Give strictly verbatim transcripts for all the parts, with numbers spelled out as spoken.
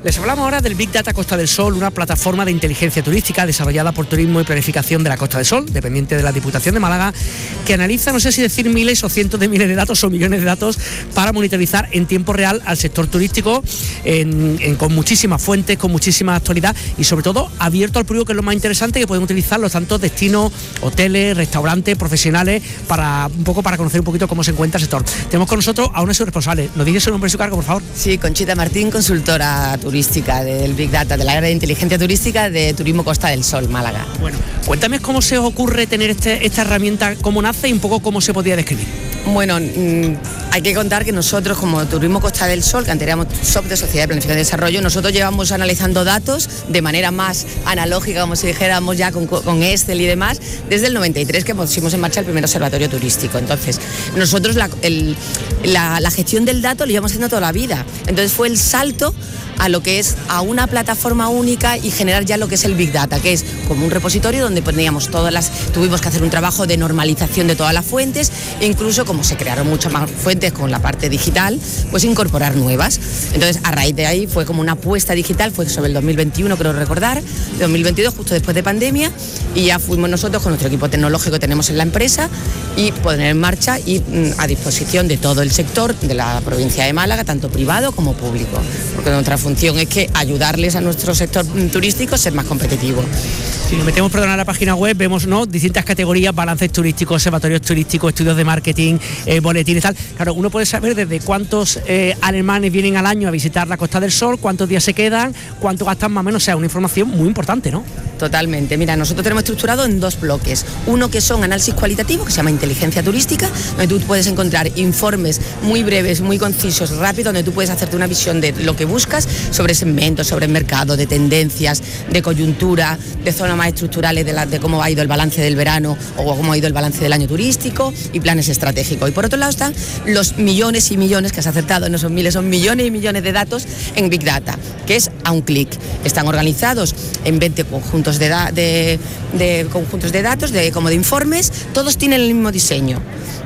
Les hablamos ahora del Big Data Costa del Sol, una plataforma de inteligencia turística desarrollada por Turismo y Planificación de la Costa del Sol, dependiente de la Diputación de Málaga, que analiza, no sé si decir miles o cientos de miles de datos o millones de datos para monitorizar en tiempo real al sector turístico, en, en, con muchísimas fuentes, con muchísima actualidad y sobre todo abierto al público, que es lo más interesante, que pueden utilizar los tantos destinos, hoteles, restaurantes, profesionales, para un poco para conocer un poquito cómo se encuentra el sector. Tenemos con nosotros a una de sus responsables. ¿Nos dice su nombre y su cargo, por favor? Sí, Conchita Martín, consultora turística del Big Data, del área de inteligencia turística de Turismo Costa del Sol, Málaga. Bueno, cuéntame cómo se os ocurre tener este, esta herramienta, cómo nace y un poco cómo se podría describir. Bueno, mmm, hay que contar que nosotros, como Turismo Costa del Sol, que antes éramos S O P de Sociedad de Planificación y Desarrollo, nosotros llevamos analizando datos de manera más analógica, como si dijéramos ya con, con Excel y demás, desde el noventa y tres, que pusimos en marcha el primer observatorio turístico. Entonces, nosotros la, el, la, la gestión del dato lo llevamos haciendo toda la vida. Entonces fue el salto a lo que es a una plataforma única y generar ya lo que es el Big Data, que es como un repositorio donde poníamos todas las, tuvimos que hacer un trabajo de normalización de todas las fuentes e incluso como se crearon muchas más fuentes con la parte digital, pues incorporar nuevas. Entonces a raíz de ahí fue como una apuesta digital, fue sobre el dos mil veintiuno, creo recordar, dos mil veintidós, justo después de pandemia, y ya fuimos nosotros con nuestro equipo tecnológico que tenemos en la empresa y poner en marcha y mm, a disposición de todo el sector de la provincia de Málaga, tanto privado como público, porque nuestra función es que ayudarles a nuestro sector turístico a ser más competitivo. Si nos metemos, perdón, a la página web, vemos, ¿no?, distintas categorías: balances turísticos, observatorios turísticos, estudios de marketing, eh, boletines, tal. Claro, uno puede saber desde cuántos eh, alemanes vienen al año a visitar la Costa del Sol, cuántos días se quedan, cuánto gastan más o menos. O sea, una información muy importante, ¿no? Totalmente. Mira, nosotros tenemos estructurado en dos bloques. Uno que son análisis cualitativo, que se llama inteligencia turística, donde tú puedes encontrar informes muy breves, muy concisos, rápidos, donde tú puedes hacerte una visión de lo que buscas sobre segmentos, sobre el mercado, de tendencias, de coyuntura, de zonas más estructurales, de, la, de cómo ha ido el balance del verano o cómo ha ido el balance del año turístico y planes estratégicos. Y por otro lado están los millones y millones, que has acertado, no son miles, son millones y millones de datos en Big Data, que es a un clic. Están organizados en veinte conjuntos de, da, de, de conjuntos de datos, de, como de informes, todos tienen el mismo diseño.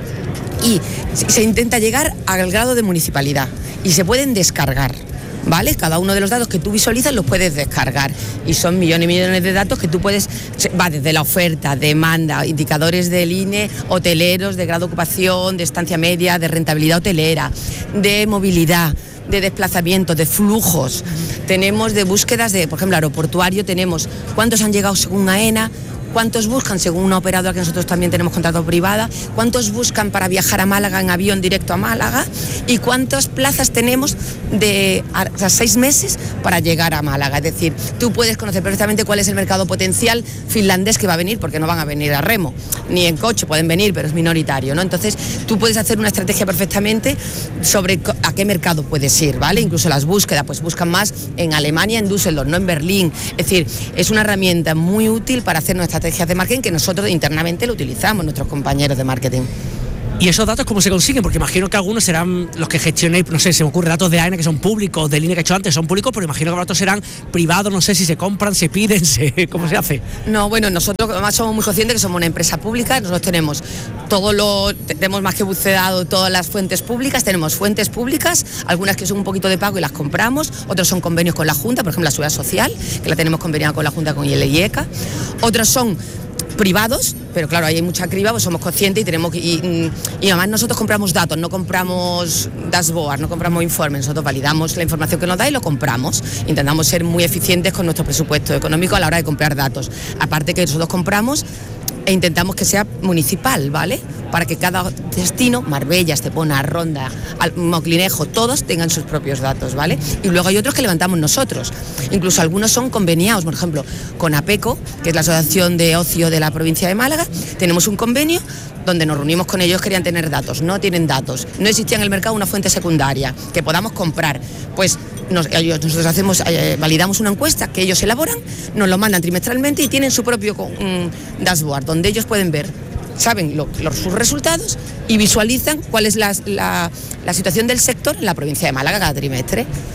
Y se intenta llegar al grado de municipalidad y se pueden descargar, ¿vale? Cada uno de los datos que tú visualizas los puedes descargar y son millones y millones de datos que tú puedes, va desde la oferta, demanda, indicadores del I N E, hoteleros, de grado de ocupación, de estancia media, de rentabilidad hotelera, de movilidad, de desplazamiento, de flujos. Tenemos de búsquedas de, por ejemplo, aeroportuario, tenemos cuántos han llegado según AENA, cuántos buscan según una operadora que nosotros también tenemos contrato privada, cuántos buscan para viajar a Málaga en avión directo a Málaga y cuántas plazas tenemos de o sea, seis meses para llegar a Málaga. Es decir, tú puedes conocer perfectamente cuál es el mercado potencial finlandés que va a venir, porque no van a venir a remo, ni en coche pueden venir, pero es minoritario, ¿no? Entonces tú puedes hacer una estrategia perfectamente sobre a qué mercado puedes ir, ¿vale? Incluso las búsquedas, pues buscan más en Alemania, en Düsseldorf, no en Berlín. Es decir, es una herramienta muy útil para hacer nuestra estrategias de marketing que nosotros internamente lo utilizamos, nuestros compañeros de marketing. ¿Y esos datos cómo se consiguen? Porque imagino que algunos serán los que gestionéis, no sé, se me ocurre datos de AENA que son públicos, de línea que he hecho antes son públicos, pero imagino que otros serán privados, no sé si se compran, se piden, se, ¿cómo se hace? No, bueno, nosotros además somos muy conscientes que somos una empresa pública, nosotros tenemos todo lo, tenemos más que buceado todas las fuentes públicas, tenemos fuentes públicas, algunas que son un poquito de pago y las compramos, otros son convenios con la Junta, por ejemplo la Seguridad Social, que la tenemos conveniada con la Junta, con el I E C A, otros son privados, pero claro, ahí hay mucha criba, pues somos conscientes y tenemos que, y, y además nosotros compramos datos, no compramos dashboard, no compramos informes, nosotros validamos la información que nos da y lo compramos. Intentamos ser muy eficientes con nuestro presupuesto económico a la hora de comprar datos. Aparte que nosotros compramos e intentamos que sea municipal, ¿vale? Para que cada destino, Marbella, Estepona, Ronda, Moclinejo, todos tengan sus propios datos, ¿vale? Y luego hay otros que levantamos nosotros. Incluso algunos son conveniados, por ejemplo, con APECO, que es la Asociación de Ocio de la provincia de Málaga. Tenemos un convenio donde nos reunimos con ellos, querían tener datos, no tienen datos. No existía en el mercado una fuente secundaria que podamos comprar. Pues nos, nosotros hacemos, eh, validamos una encuesta que ellos elaboran, nos lo mandan trimestralmente y tienen su propio um, dashboard, donde ellos pueden ver, saben lo, los, sus resultados y visualizan cuál es la, la, la situación del sector en la provincia de Málaga cada trimestre.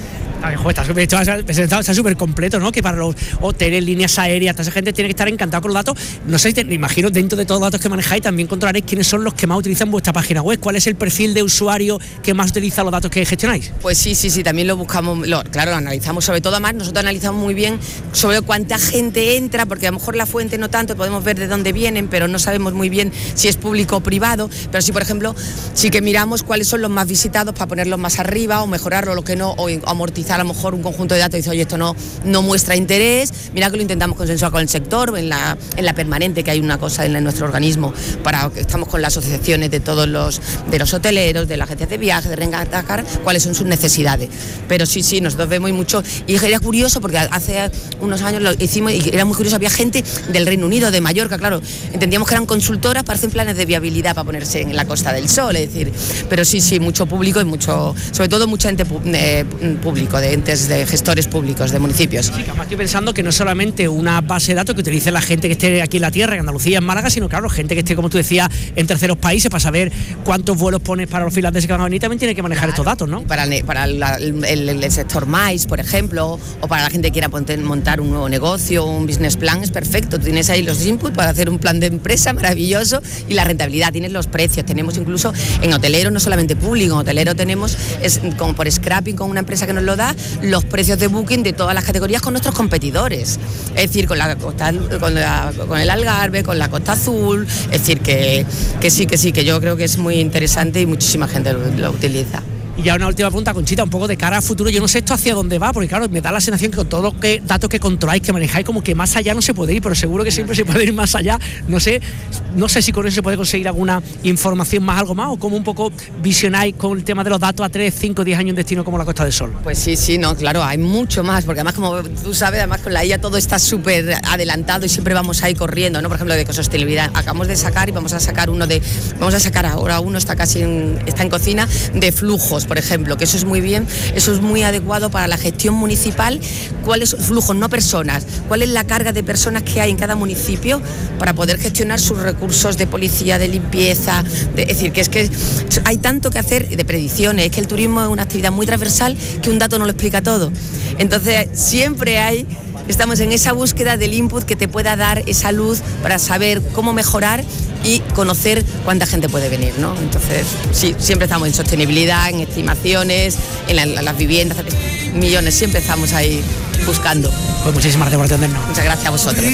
Está súper completo, ¿no? Que para los hoteles, líneas aéreas, toda esa gente tiene que estar encantada con los datos. No sé, te, me imagino dentro de todos los datos que manejáis también controlaréis quiénes son los que más utilizan vuestra página web. ¿Cuál es el perfil de usuario que más utiliza los datos que gestionáis? Pues sí, sí, sí, también lo buscamos, lo, claro, lo analizamos sobre todo. Además, nosotros analizamos muy bien sobre cuánta gente entra, porque a lo mejor la fuente no tanto, podemos ver de dónde vienen, pero no sabemos muy bien si es público o privado. Pero sí, por ejemplo, sí que miramos cuáles son los más visitados para ponerlos más arriba o mejorarlo, lo que no, o amortizar a lo mejor un conjunto de datos y dice, oye, esto no, no muestra interés. Mira que lo intentamos consensuar con el sector, en la, en la permanente, que hay una cosa en nuestro organismo, para estamos con las asociaciones de todos los, de los hoteleros, de las agencias de viajes, de Rentacar, cuáles son sus necesidades. Pero sí, sí, nosotros vemos mucho, y era curioso porque hace unos años lo hicimos y era muy curioso, había gente del Reino Unido, de Mallorca, claro, entendíamos que eran consultoras para hacer planes de viabilidad para ponerse en la Costa del Sol, es decir, pero sí, sí, mucho público y mucho, sobre todo mucha ente eh, público, de entes, de gestores públicos, de municipios. Sí, que además estoy pensando que no solamente una base de datos que utilice la gente que esté aquí en la tierra, en Andalucía, en Málaga, sino claro, gente que esté, como tú decías, en terceros países, para saber cuántos vuelos pones para los finlandeses que van a venir, también tiene que manejar claro, estos datos, ¿no? Para, para la, el, el, el sector MICE, por ejemplo, o para la gente que quiera montar un nuevo negocio, un business plan, es perfecto. Tienes ahí los inputs para hacer un plan de empresa maravilloso y la rentabilidad, tienes los precios. Tenemos incluso en hotelero, no solamente público, en hotelero tenemos, es, como por scrapping con una empresa que nos lo da, los precios de booking de todas las categorías con nuestros competidores. Es decir, con, la costa, con, la, con el Algarve, con la Costa Azul, es decir, que, que sí, que sí, que yo creo que es muy interesante y muchísima gente lo, lo utiliza. Y ya una última pregunta, Conchita, un poco de cara a futuro. Yo no sé esto hacia dónde va, porque claro, me da la sensación que con todos los que, datos que controláis, que manejáis, como que más allá no se puede ir, pero seguro que siempre se puede ir más allá. No sé, no sé si con eso se puede conseguir alguna información más, algo más, o cómo un poco visionáis con el tema de los datos a tres, cinco, diez años en destino como la Costa del Sol. Pues sí, sí, no, claro, hay mucho más, porque además, como tú sabes, además con la I A todo está súper adelantado y siempre vamos ahí corriendo, ¿no? Por ejemplo, de ecosostenibilidad. Acabamos de sacar y vamos a sacar uno de, vamos a sacar ahora uno, está casi en, está en cocina, de flujos, por ejemplo, que eso es muy bien, eso es muy adecuado para la gestión municipal. ¿Cuáles son flujos, no personas? ¿Cuál es la carga de personas que hay en cada municipio para poder gestionar sus recursos de policía, de limpieza? De, es decir, que es que hay tanto que hacer de predicciones, es que el turismo es una actividad muy transversal que un dato no lo explica todo. Entonces, siempre hay, estamos en esa búsqueda del input que te pueda dar esa luz para saber cómo mejorar y conocer cuánta gente puede venir, ¿no? Entonces, sí, siempre estamos en sostenibilidad, en estimaciones, en, la, en las viviendas, millones, siempre estamos ahí buscando. Pues muchísimas gracias por atendernos. Muchas gracias a vosotros.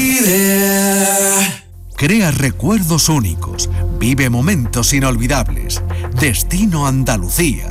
Crea recuerdos únicos, vive momentos inolvidables. Destino Andalucía.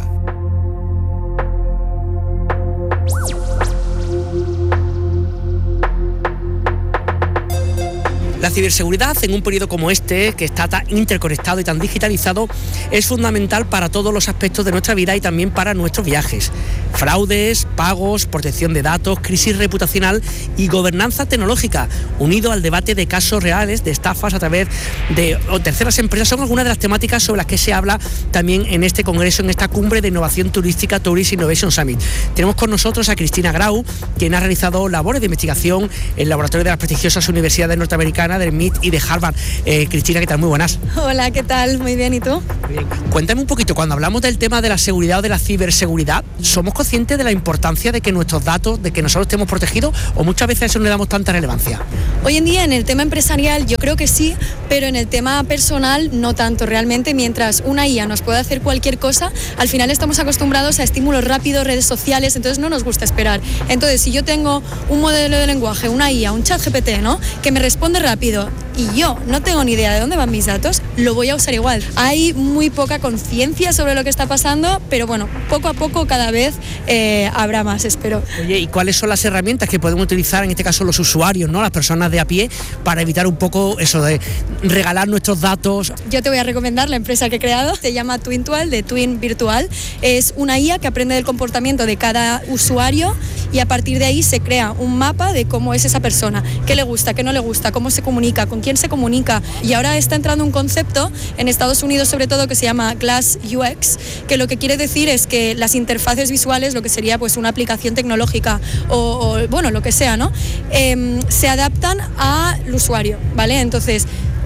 La ciberseguridad en un periodo como este, que está tan interconectado y tan digitalizado, es fundamental para todos los aspectos de nuestra vida y también para nuestros viajes. Fraudes, pagos, protección de datos, crisis reputacional y gobernanza tecnológica, unido al debate de casos reales de estafas a través de terceras empresas, son algunas de las temáticas sobre las que se habla también en este congreso, en esta cumbre de innovación turística, Tourist Innovation Summit. Tenemos con nosotros a Cristina Grau, quien ha realizado labores de investigación en el laboratorio de las prestigiosas universidades norteamericanas del M I T y de Harvard. Eh, Cristina, ¿qué tal? Muy buenas. Hola, ¿qué tal? Muy bien, ¿y tú? Muy bien. Cuéntame un poquito, cuando hablamos del tema de la seguridad o de la ciberseguridad, ¿somos conscientes de la importancia de que nuestros datos, de que nosotros estemos protegidos, o muchas veces a eso no le damos tanta relevancia? Hoy en día en el tema empresarial yo creo que sí, pero en el tema personal no tanto. Realmente, mientras una I A nos puede hacer cualquier cosa, al final estamos acostumbrados a estímulos rápidos, redes sociales, entonces no nos gusta esperar. Entonces, si yo tengo un modelo de lenguaje, una I A, un chat G P T, ¿no?, que me responde rápido y yo no tengo ni idea de dónde van mis datos, lo voy a usar igual. Hay muy poca conciencia sobre lo que está pasando, pero bueno, poco a poco cada vez eh, habrá más, espero. Oye, ¿y cuáles son las herramientas que podemos utilizar, en este caso los usuarios, ¿no?, las personas de a pie, para evitar un poco eso de regalar nuestros datos? Yo te voy a recomendar la empresa que he creado, se llama Twintual, de Twin Virtual. Es una I A que aprende del comportamiento de cada usuario y a partir de ahí se crea un mapa de cómo es esa persona, qué le gusta, qué no le gusta, cómo se comunica, con quién se comunica. Y ahora está entrando un concepto en Estados Unidos sobre todo que se llama Glass U X, que lo que quiere decir es que las interfaces visuales, lo que sería pues una aplicación tecnológica o, o bueno, lo que sea, ¿no?, eh, se adaptan al usuario, ¿vale? Entonces,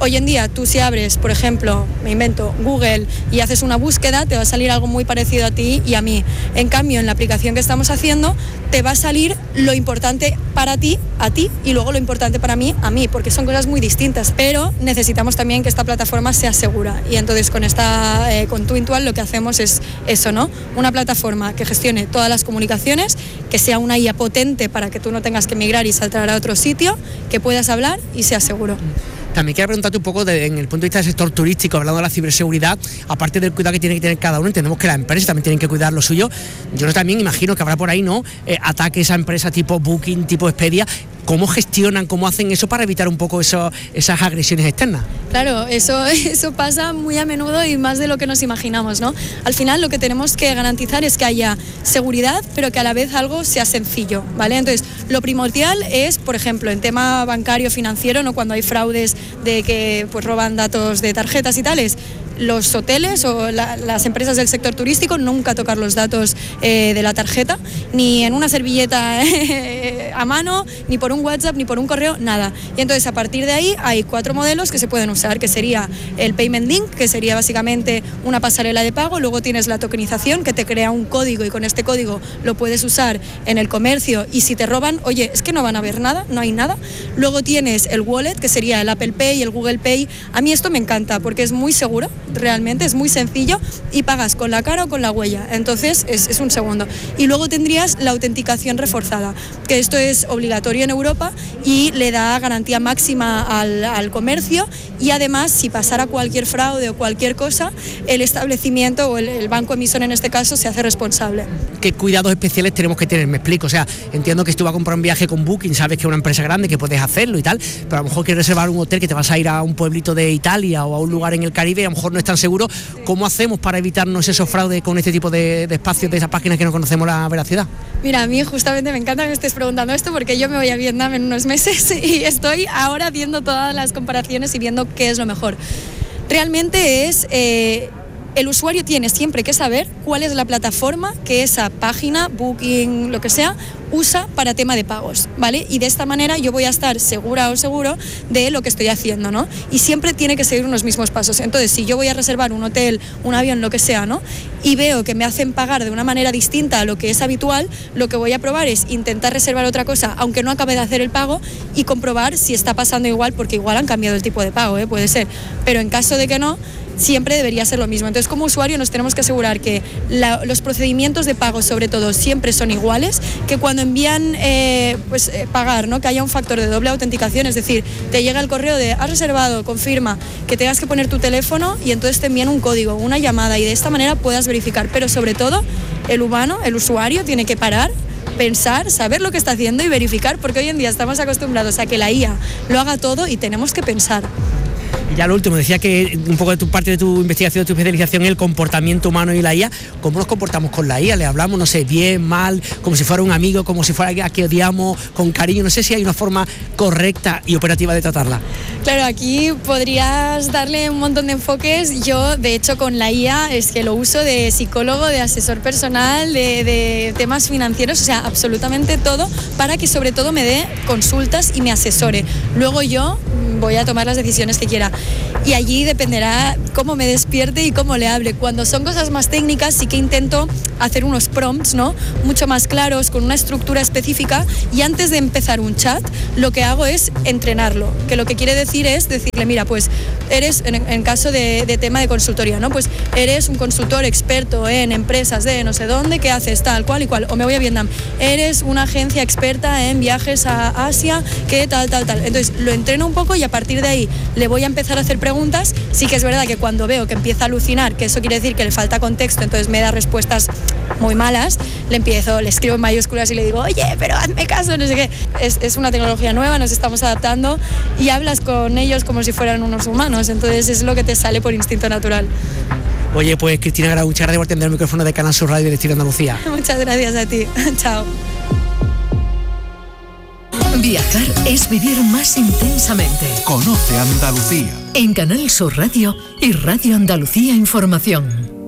Hoy en día tú si abres, por ejemplo, me invento, Google y haces una búsqueda, te va a salir algo muy parecido a ti y a mí. En cambio, en la aplicación que estamos haciendo, te va a salir lo importante para ti, a ti, y luego lo importante para mí, a mí, porque son cosas muy distintas. Pero necesitamos también que esta plataforma sea segura. Y entonces con esta, eh, con Twintual lo que hacemos es eso, ¿no? Una plataforma que gestione todas las comunicaciones, que sea una I A potente para que tú no tengas que migrar y saltar a otro sitio, que puedas hablar y sea seguro. También quiero preguntarte un poco de, en el punto de vista del sector turístico, hablando de la ciberseguridad, aparte del cuidado que tiene que tener cada uno, entendemos que las empresas también tienen que cuidar lo suyo. Yo también imagino que habrá por ahí, ¿no?, eh, ataques a empresas tipo Booking, tipo Expedia. ¿Cómo gestionan, cómo hacen eso para evitar un poco eso, esas agresiones externas? Claro, eso, eso pasa muy a menudo y más de lo que nos imaginamos, ¿no? Al final lo que tenemos que garantizar es que haya seguridad, pero que a la vez algo sea sencillo, ¿vale? Entonces, lo primordial es, por ejemplo, en tema bancario, financiero, ¿no?, cuando hay fraudes de que pues roban datos de tarjetas y tales, los hoteles o la, las empresas del sector turístico nunca tocar los datos eh, de la tarjeta, ni en una servilleta eh, a mano, ni por un WhatsApp, ni por un correo, nada. Y entonces a partir de ahí hay cuatro modelos que se pueden usar, que sería el Payment Link, que sería básicamente una pasarela de pago, luego tienes la tokenización, que te crea un código y con este código lo puedes usar en el comercio y si te roban, oye, es que no van a ver nada, no hay nada. Luego tienes el Wallet, que sería el Apple Pay, el Google Pay. A mí esto me encanta porque es muy seguro, realmente es muy sencillo y pagas con la cara o con la huella, entonces es, es un segundo. Y luego tendrías la autenticación reforzada, que esto es obligatorio en Europa y le da garantía máxima al, al comercio y además si pasara cualquier fraude o cualquier cosa, el establecimiento o el, el banco emisor en este caso se hace responsable. ¿Qué cuidados especiales tenemos que tener? Me explico, o sea, entiendo que si tú vas a comprar un viaje con Booking, sabes que es una empresa grande, que puedes hacerlo y tal, pero a lo mejor quieres reservar un hotel que te vas a ir a un pueblito de Italia o a un lugar en el Caribe, a lo mejor no es tan seguro. ¿Cómo hacemos para evitarnos esos fraudes con este tipo de, de espacios, de esas páginas que no conocemos la veracidad? Mira, a mí justamente me encanta que me estés preguntando esto porque yo me voy a Vietnam en unos meses y estoy ahora viendo todas las comparaciones y viendo qué es lo mejor. Realmente es... Eh, el usuario tiene siempre que saber cuál es la plataforma que esa página, Booking, lo que sea, usa para tema de pagos, ¿vale? Y de esta manera yo voy a estar segura o seguro de lo que estoy haciendo, ¿no? Y siempre tiene que seguir unos mismos pasos. Entonces, si yo voy a reservar un hotel, un avión, lo que sea, ¿no?, y veo que me hacen pagar de una manera distinta a lo que es habitual, lo que voy a probar es intentar reservar otra cosa, aunque no acabe de hacer el pago, y comprobar si está pasando igual, porque igual han cambiado el tipo de pago, ¿eh? Puede ser. Pero en caso de que no, siempre debería ser lo mismo. Entonces, como usuario nos tenemos que asegurar que la, los procedimientos de pago, sobre todo, siempre son iguales, que cuando envían eh, pues eh, pagar, ¿no?, que haya un factor de doble autenticación, es decir, te llega el correo de has reservado, confirma, que tengas que poner tu teléfono y entonces te envían un código, una llamada y de esta manera puedas verificar. Pero sobre todo, el humano, el usuario, tiene que parar, pensar, saber lo que está haciendo y verificar, porque hoy en día estamos acostumbrados a que la I A lo haga todo y tenemos que pensar. Y ya lo último, decía que un poco de tu parte de tu investigación, de tu especialización, el comportamiento humano y la I A. ¿Cómo nos comportamos con la I A? ¿Le hablamos, no sé, bien, mal, como si fuera un amigo, como si fuera a que odiamos, con cariño? No sé si hay una forma correcta y operativa de tratarla. Claro, aquí podrías darle un montón de enfoques. Yo, de hecho, con la I A es que lo uso de psicólogo, de asesor personal, de, de temas financieros, o sea, absolutamente todo, para que sobre todo me dé consultas y me asesore. Luego yo voy a tomar las decisiones que quiera. Y allí dependerá cómo me despierte y cómo le hable. Cuando son cosas más técnicas sí que intento hacer unos prompts, ¿no?, mucho más claros, con una estructura específica, y antes de empezar un chat lo que hago es entrenarlo, que lo que quiere decir es decirle, mira, pues eres, en, en caso de, de tema de consultoría, ¿no?, pues eres un consultor experto en empresas de no sé dónde, que haces tal, cual y cual, o me voy a Vietnam, eres una agencia experta en viajes a Asia, que tal, tal, tal. Entonces lo entreno un poco y a partir de ahí le voy a empezar a hacer preguntas. Sí que es verdad que cuando veo que empieza a alucinar, que eso quiere decir que le falta contexto, entonces me da respuestas muy malas, le empiezo, le escribo en mayúsculas y le digo, oye, pero hazme caso, no sé qué. Es, es una tecnología nueva, nos estamos adaptando y hablas con ellos como si fueran unos humanos, entonces es lo que te sale por instinto natural. Oye, pues Cristina Grau, muchas gracias por atender el micrófono de Canal Sur Radio de Destino Andalucía. Muchas gracias a ti. Chao. Viajar es vivir más intensamente. Conoce Andalucía. En Canal Sur Radio y Radio Andalucía Información.